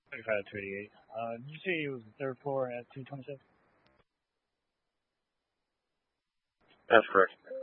35 to 88. Did you say it was the third floor at 226? That's correct.